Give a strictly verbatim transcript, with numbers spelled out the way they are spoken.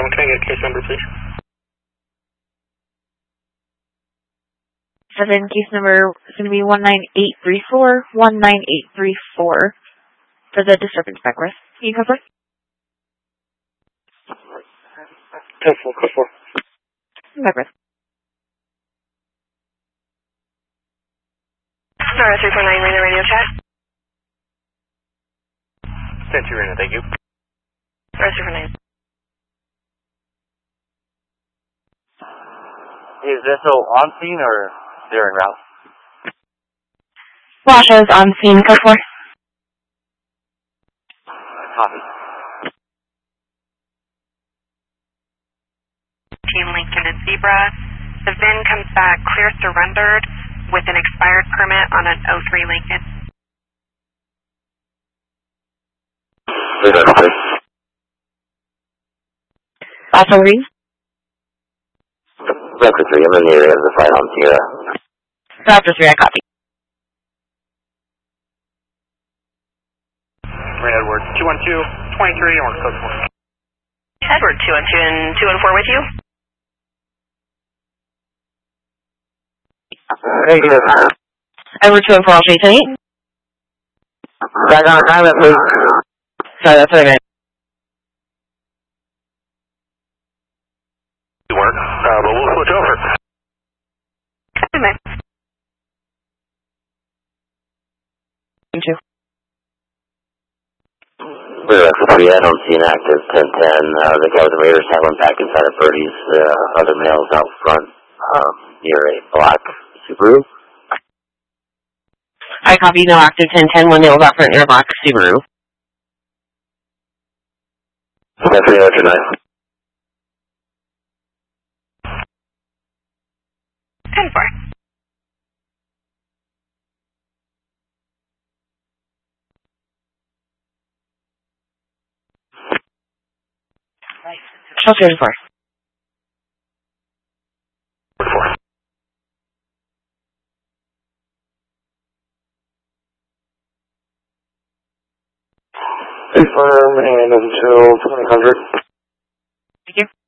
seven, can I get a case number, please? seven, case number is going to be one nine eight three four, one nine eight three four for the disturbance backward. Can you cover? ten four, code four. Backward. Star three four nine, radio radio chat. ten two, radio, thank you. Star three four nine. Is Vessel on scene or they're en route? Washo's on scene, code four. Copy. Team Lincoln and Zebra. The V I N comes back clear surrendered with an expired permit on an oh three Lincoln. Also read. Vector three, I'm in the area of the fight on Sierra. Vector three, I copy. Right, Edward, two one two, twenty-three, or code four. Edward, two one two and two one four with you. Negative. Edward two and four, I'll show you tonight. Back on assignment, please. Sorry, that's what I meant. Work, uh, but we'll switch over. Thank you. We're at three, I don't see an active ten ten. Uh, the guy with the Raiders have one back inside of Birdie's. Uh, other males out front um, near a black Subaru. I copy, no active ten ten, one nails out front near black Subaru. That's three, what's your nine? ten four. Shelter four. Four. Confirm and until twenty hundred. Thank you.